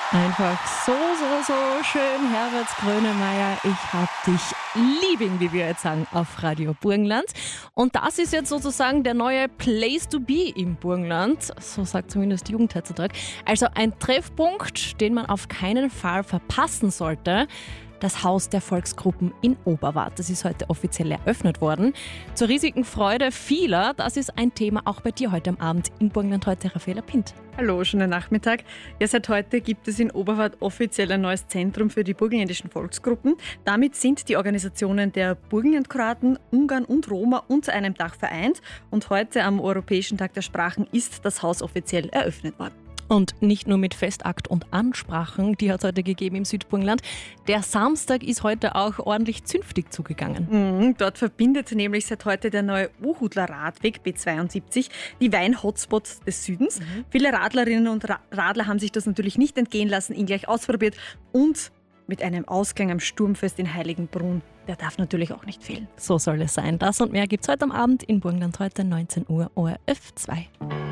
Einfach so schön, Herbert Grönemeyer. Ich hab dich liebing, wie wir jetzt sagen, auf Radio Burgenland. Und das ist jetzt sozusagen der neue Place to be im Burgenland. So sagt zumindest die Jugend heutzutage. Also ein Treffpunkt, den man auf keinen Fall verpassen sollte. Das Haus der Volksgruppen in Oberwart. Das ist heute offiziell eröffnet worden. Zur riesigen Freude vieler, das ist ein Thema auch bei dir heute am Abend in Burgenland heute, Raffaela Pint. Hallo, schönen Nachmittag. Ja, seit heute gibt es in Oberwart offiziell ein neues Zentrum für die burgenländischen Volksgruppen. Damit sind die Organisationen der Burgenlandkroaten, Ungarn und Roma unter einem Dach vereint. Und heute am Europäischen Tag der Sprachen ist das Haus offiziell eröffnet worden. Und nicht nur mit Festakt und Ansprachen, die hat es heute gegeben im Südburgenland. Der Samstag ist heute auch ordentlich zünftig zugegangen. Dort verbindet nämlich seit heute der neue Uhudler Radweg B72 die Wein-Hotspots des Südens. Viele Radlerinnen und Radler haben sich das natürlich nicht entgehen lassen, ihn gleich ausprobiert. Und mit einem Ausklang am Sturmfest in Heiligenbrunn, der darf natürlich auch nicht fehlen. So soll es sein. Das und mehr gibt es heute am Abend in Burgenland heute 19 Uhr, ORF 2.